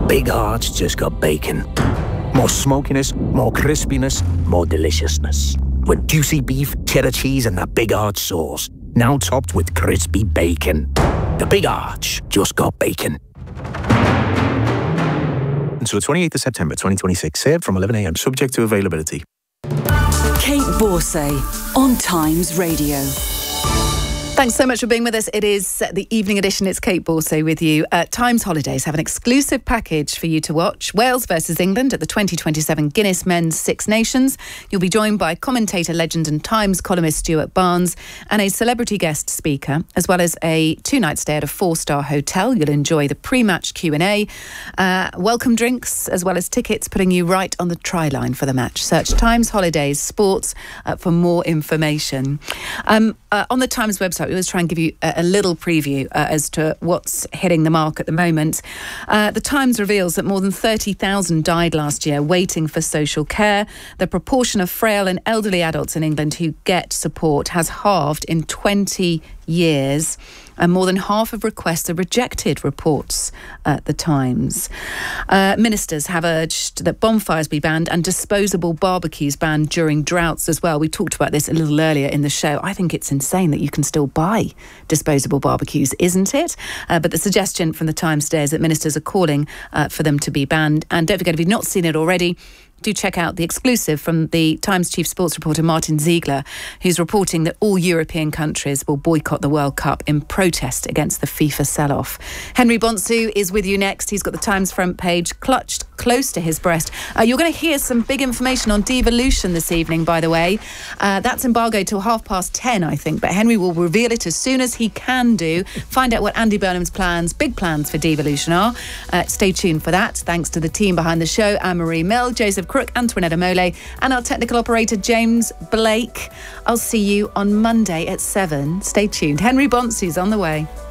Big Arch just got bacon. More smokiness, more crispiness, more deliciousness. With juicy beef, cheddar cheese and that Big Arch sauce. Now topped with crispy bacon. The Big Arch just got bacon. Until the 28th of September 2026. Served from 11 a.m. Subject to availability. Kate Borsay on Times Radio. Thanks so much for being with us. It is the evening edition. It's Kate Borsay with you. Times Holidays have an exclusive package for you to watch. Wales versus England at the 2027 Guinness Men's Six Nations. You'll be joined by commentator, legend and Times columnist Stuart Barnes and a celebrity guest speaker, as well as a two-night stay at a four-star hotel. You'll enjoy the pre-match Q&A, welcome drinks, as well as tickets putting you right on the try line for the match. Search Times Holidays Sports for more information. On the Times website, we always try and give you a little preview as to what's hitting the mark at the moment. The Times reveals that more than 30,000 died last year waiting for social care. The proportion of frail and elderly adults in England who get support has halved in 20 years. And more than half of requests are rejected, reports the Times. Ministers have urged that bonfires be banned and disposable barbecues banned during droughts as well. We talked about this a little earlier in the show. I think it's insane that you can still buy disposable barbecues, isn't it? But the suggestion from the Times today is that ministers are calling for them to be banned. And don't forget, if you've not seen it already, do check out the exclusive from the Times chief sports reporter Martin Ziegler, who's reporting that all European countries will boycott the World Cup in protest against the FIFA sell-off. Henry Bonsu is with you next. He's got the Times front page clutched close to his breast. You're going to hear some big information on devolution this evening, by the way. That's embargoed till 10:30, I think, but Henry will reveal it as soon as he can do. Find out what Andy Burnham's big plans for devolution are. Stay tuned for that. Thanks to the team behind the show, Anne-Marie Mill, Joseph Crook, Antoinette Mole, and our technical operator, James Blake. I'll see you on Monday at 7. Stay tuned. Henry Bonsu's on the way.